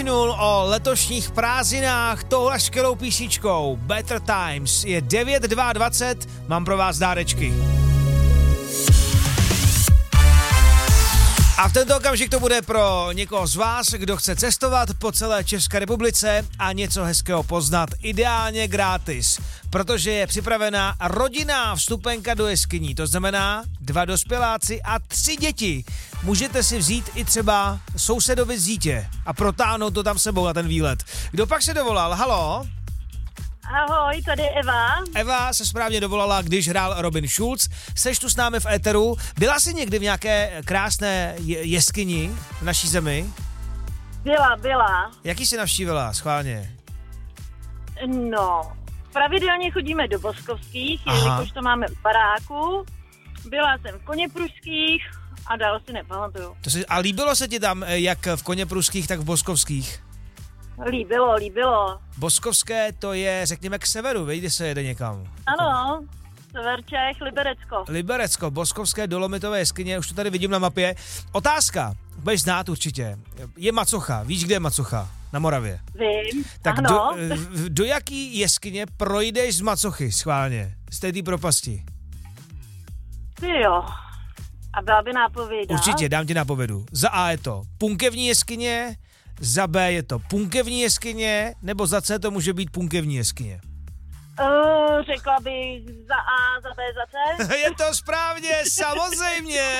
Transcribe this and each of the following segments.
vystihnul o letošních prázdninách touhle skvělou písničkou Better Times. Je 9:22, mám pro vás dárečky. A v tento okamžik to bude pro někoho z vás, kdo chce cestovat po celé České republice a něco hezkého poznat, ideálně gratis, protože je připravená rodinná vstupenka do jeskyní, to znamená 2 dospěláci a 3 děti. Můžete si vzít i třeba sousedovi z dítě a protáhnout to tam sebou na ten výlet. Kdo pak se dovolal? Halo? Ahoj, tady je Eva. Eva se správně dovolala, když hrál Robin Schulz. Seš tu s námi v éteru. Byla jsi někdy v nějaké krásné jeskyni v naší zemi? Byla. Jaký jsi navštívila, schválně? No, pravidelně chodíme do Boskovských, jelikož to máme v baráku. Byla jsem v Koněprušských a dál si nepamatuju. A líbilo se ti tam jak v Koněprušských, tak v Boskovských? Líbilo. Boskovské to je, řekněme, k severu, vejde se jede někam. Ano, sever Čech, Liberecko, Boskovské dolomitové jeskyně, už to tady vidím na mapě. Otázka, budeš znát určitě. Je Macocha, víš, kde je Macocha? Na Moravě. Vím, tak ano. Do jaký jeskyně projdeš z Macochy schválně? Z té propasti? Ty jo. A byla by nápověda? Určitě, dám ti nápovědu. Za A je to punkevní jeskyně, za B je to punkevní jeskyně, nebo za C to může být punkevní jeskyně? Řekla bych za A, za B, za C. Je to správně, samozřejmě.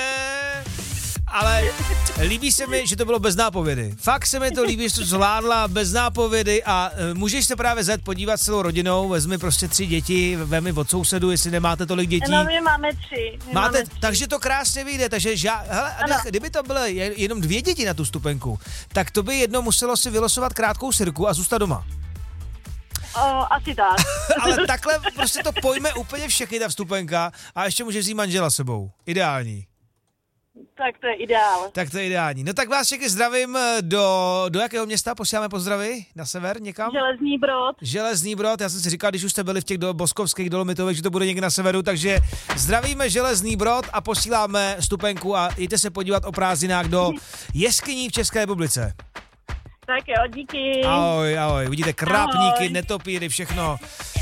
Ale líbí se mi, že to bylo bez nápovědy. Fakt se mi to líbí, že to zvládla bez nápovědy a můžeš se právě zajít podívat s celou rodinou, vezmi prostě 3 děti, vemi od sousedu, jestli nemáte tolik dětí. No, my máme 3. Takže to krásně vyjde, takže hele, kdyby to byly jenom 2 děti na tu vstupenku, tak to by jedno muselo si vylosovat krátkou sirku a zůstat doma. Asi tak. Ale takhle prostě to pojme úplně všechny ta vstupenka a ještě může vzít manžela sebou. Ideální. Tak to je ideál. Tak to je ideální. No tak vás všechny zdravím. Do jakého města posíláme pozdravy? Na sever někam? Železný Brod. Já jsem si říkal, když už jste byli v těch boskovských dolomitových, že to bude někde na severu, takže zdravíme Železný Brod a posíláme vstupenku a jděte se podívat o prázdninách do jeskyní v České republice. Tak jo, díky. Ahoj. Vidíte krápníky, netopíry, všechno.